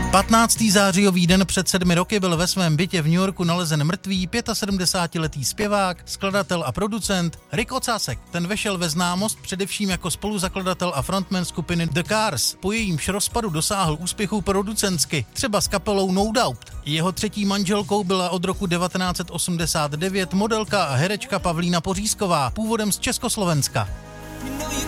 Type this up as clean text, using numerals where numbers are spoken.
15. zářijový den před 7 roky byl ve svém bytě v New Yorku nalezen mrtvý 75letý zpěvák, skladatel a producent Rick Ocasek. Ten vešel ve známost především jako spoluzakladatel a frontman skupiny The Cars. Po jejímž rozpadu dosáhl úspěchu producentsky, třeba s kapelou No Doubt. Jeho třetí manželkou byla od roku 1989 modelka a herečka Pavlína Pořízková, původem z Československa.